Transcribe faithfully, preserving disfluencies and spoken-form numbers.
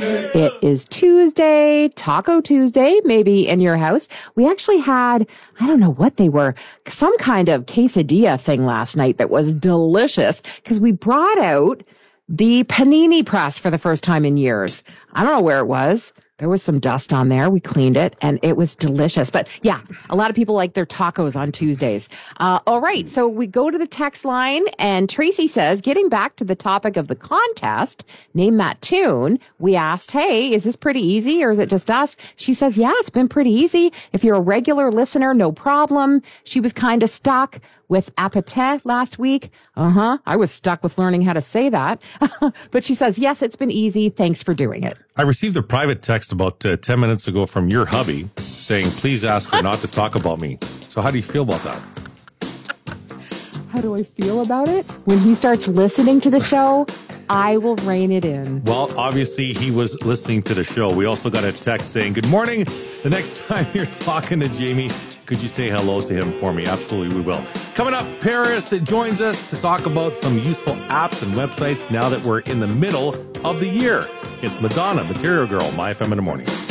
It is Tuesday, Taco Tuesday, maybe in your house. We actually had, I don't know what they were, some kind of quesadilla thing last night that was delicious because we brought out the panini press for the first time in years. I don't know where it was. There was some dust on there. We cleaned it and it was delicious. But yeah, a lot of people like their tacos on Tuesdays. Uh, all right. So we go to the text line and Tracy says, getting back to the topic of the contest, name that tune. We asked, hey, is this pretty easy or is it just us? She says, yeah, it's been pretty easy. If you're a regular listener, no problem. She was kind of stuck with appetite last week. Uh-huh. I was stuck with learning how to say that. But she says, yes, it's been easy. Thanks for doing it. I received a private text about uh, ten minutes ago from your hubby saying, please ask her not to talk about me. So how do you feel about that? How do I feel about it? When he starts listening to the show, I will rein it in. Well, obviously, he was listening to the show. We also got a text saying, good morning. The next time you're talking to Jamie, could you say hello to him for me? Absolutely, we will. Coming up, Paris joins us to talk about some useful apps and websites now that we're in the middle of the year. It's Madonna, Material Girl, My F M in the Morning.